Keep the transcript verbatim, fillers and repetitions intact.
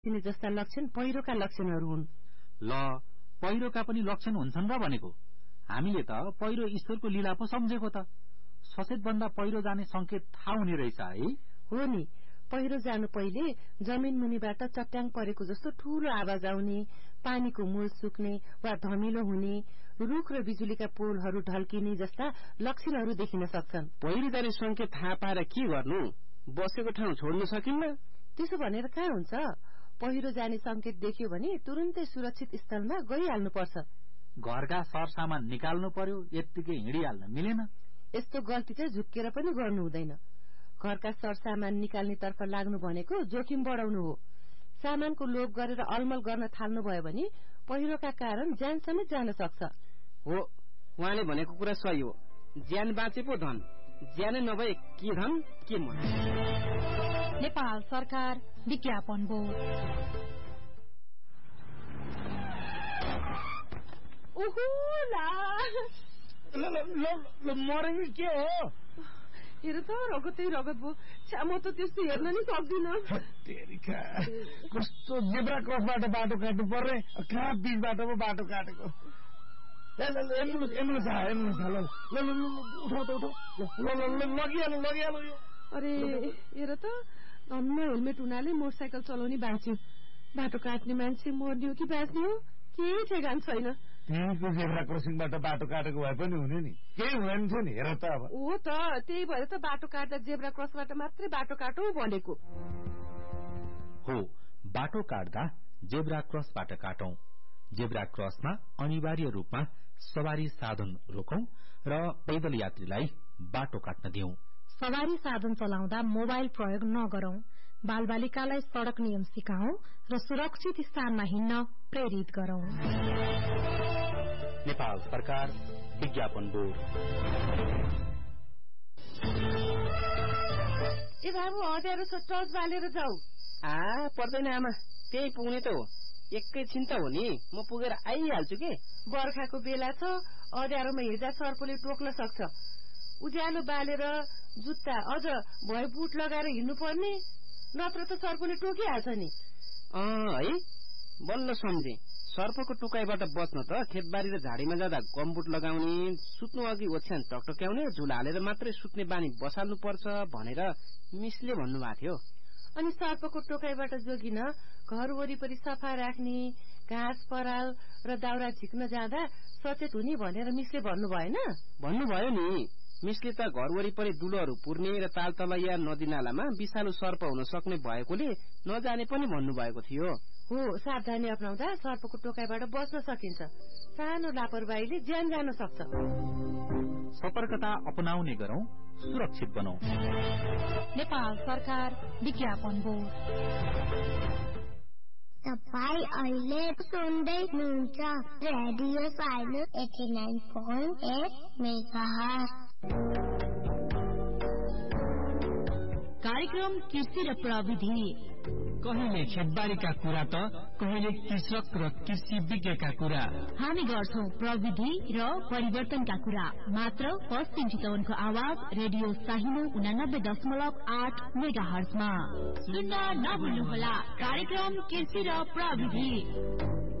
तिनी जस्ता लक्षण पहिरोका लक्षणहरू हुन्। ल पहिरोका पनि लक्षण हुन्छन् र भनेको हामीले त पहिरो ईश्वरको लीला पो सम्झेको त। सचेत भन्दा पहिरो जाने संकेत थाहा हुने रहेछ है। हो नि, पहिरो जानु पहिले जमिन मुनिबाट चट्याङ परेको जस्तो ठूलो आवाज आउने, पानीको मूल सुक्ने वा धमिलो हुने, रुख र बिजुलीका पोलहरू ढल्किने जस्ता लक्षणहरू देखिन सक्छन्। पहिरो जाने संकेत थाहा पाएर के गर्नु? बसेको ठाउँ छोड्न सकिन्न? त्यसो भनेर कहाँ हुन्छ? पहिरो जाने संकेत देख्यो भने तुरुन्तै सुरक्षित स्थलमा गइहाल्नुपर्छ। घरका सरसामान निकाल्नु पर्यो, यत्तिकै हिँडिहाल्न मिलेन। यस्तो गल्ती चाहिँ झुक्केर पनि गर्नु हुँदैन। घरका सरसामान निकाल्ने तर्फ लाग्नु भनेको जोखिम बढाउनु हो। सामानको लोभ गरेर अलमल गर्न थाल्नु भयो भने पहिरोका कारण ज्यान समेत जान सक्छ। हो, उहाँले भनेको कुरा सही हो। ज्यान बाँचे पो धन, ज्यानै नभए के धन के मन। नेपाल सरकार विज्ञापन बोर्ड। ओहो ला ल ल ल मरेको के हो? हेर त रगतै रगत भयो। छ्या, म त त्यस्तो हेर्न नि सक्दिन। कस्तो जेब्रा क्रसबाट बाटो काट्नु पर्ने, कहाँ बीचबाट पो बाटो काटेको। एम्बुलेन्स एम्बुलेन्स आयो, एम्बुलेन्स आयो। ल ल ल उठाउ त उठाउ, ल ल ल लगिहाल्नु लगिहाल्नु यो। अरे हेर त, धन्न हेलमेट हुनाले मोटरसाइकल चलाउने बाँच्यो। बाटो काट्ने मान्छे मर्ने हो कि बाँच्ने हो केही ठेगान छैन। त्यहीँको जेब्रा क्रसिङबाट बाटो काटेको भए पनि हुने नि, केही हुँदैन थियो नि। हेर त अब हो त, त्यही भएर त बाटो काट्दा जेब्रा क्रसबाट मात्रै बाटो काटौ भनेको हो। बाटो काट्दा जेब्रा क्रसबाट काटौं। जेब्रा क्रसमा अनिवार्य रूपमा सवारी साधन रोकौं र पैदल यात्रीलाई बाटो काट्न दिउँ। सवारी साधन चलाउँदा मोबाइल प्रयोग नगरौं। बालबालिकालाई सड़क नियम सिकाउँ र सुरक्षित स्थानमा हिँड्न प्रेरित गरौं। नेपाल सरकार विज्ञापन बोर्ड। ए बाबु, हँद्यारो छ, टर्च बालेर जाऊ। आ पर्दैन आमा, त्यही पुग्ने त हो। एकैछिन त हो नि, म पुगेर आइहाल्छु के। बर्खाको बेला छ, अँध्यारोमा हिँड्दा सर्पले टोक्न सक्छ। उज्यालो बालेर जुत्ता अझ भए बुट लगाएर हिँड्नु पर्ने, नत्र त सर्पले टोकिहाल्छ नि। अँ है, बल्ल सम्झे। सर्पको टोकाइबाट बच्न त खेतबारी र झाडीमा जाँदा गमबुट लगाउने, सुत्नु अघि ओछ्यान टकटक्याउने, झुला हालेर मात्रै सुत्ने बानी बसाल्नु पर्छ भनेर मिसले भन्नुभएको थियो। अनि सर्पको टोकाइबाट जोगिन घर वरिपरि सफा राख्ने, घाँस पराल र दाउरा झिक्न जाँदा सचेत हुने भनेर मिसले भन्नु भएन? भन्नुभयो नि। मिसले त घर वरिपरि दुलोहरू पुर्ने र तालतलैया नदीनालामा विषालु सर्प हुन सक्ने भएकोले नजाने पनि भन्नुभएको थियो। हो, सावधानी अपनाउँदा सर्पको टोकाइबाट बच्न सकिन्छ। सानो लापरवाहीले ज्यान जान सक्छ। सतर्कता अपनाउने गरौं, सुरक्षित बनौं। नेपाल सरकार विज्ञापन बोर्ड। तपाईँ अहिले सुन्दै हुनुहुन्छ radio silence eighty nine point at megahertz. कार्यक्रम कृषि र प्रविधि। कहिले खेतबारीका कुरा त कहिले कृषक र कृषि विज्ञका कुरा। हामी गर्छौं प्रविधि र परिवर्तनका कुरा मात्र पश्चिम चितवनको आवाज रेडियो साहिनो उनानब्बे दशमलव आठ मेगा हर्जमा। सुन्न नभुल्नुहोला कार्यक्रम कृषि र प्रविधि।